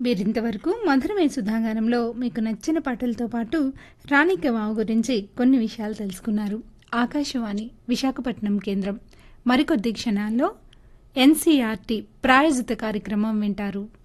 మీరింతవరకు మధురమే సుధాగానంలో మీకు నచ్చిన పాటలతో పాటు రాణికవావు గురించి కొన్ని విషయాలు తెలుసుకున్నారు. ఆకాశవాణి విశాఖపట్నం కేంద్రం మరికొద్ది క్షణాల్లో ఎన్సీఆర్టీ ప్రాయోజిత కార్యక్రమం వింటారు.